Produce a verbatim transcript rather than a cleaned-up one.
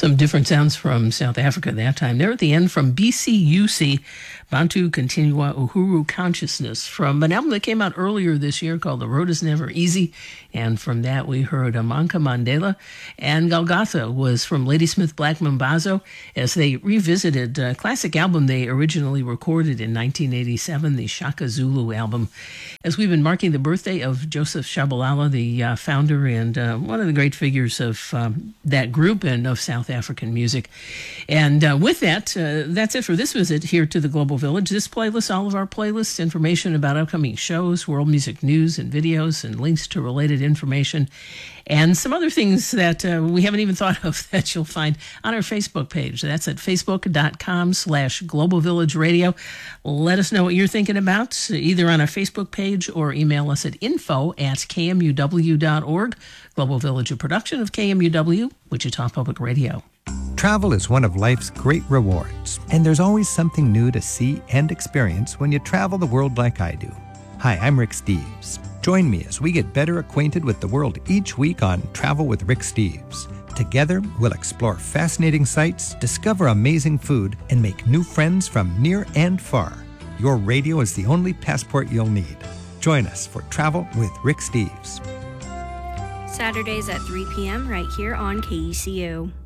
Some different sounds from South Africa that time. There at the end from B C U C, Bantu Continua Uhuru Consciousness, from an album that came out earlier this year called The Road is Never Easy. And from that we heard Amanka Mandela. And Golgotha was from Ladysmith Black Mambazo as they revisited a classic album they originally recorded in nineteen eighty-seven, the Shaka Zulu album. As we've been marking the birthday of Joseph Shabalala, the uh, founder and uh, one of the great figures of um, that group and of South African music. And uh, with that, uh, that's it for this visit here to the Global Village. This playlist, all of our playlists, information about upcoming shows, world music news and videos, and links to related information, and some other things that uh, we haven't even thought of that you'll find on our Facebook page. That's at facebook.com slash Global Village Radio. Let us know what you're thinking about, either on our Facebook page or email us at info at k m u w dot org. Global Village, a production of K M U W, Wichita Public Radio. Travel is one of life's great rewards, and there's always something new to see and experience when you travel the world like I do. Hi, I'm Rick Steves. Join me as we get better acquainted with the world each week on Travel with Rick Steves. Together, we'll explore fascinating sights, discover amazing food, and make new friends from near and far. Your radio is the only passport you'll need. Join us for Travel with Rick Steves. Saturdays at three p.m. right here on K E C U.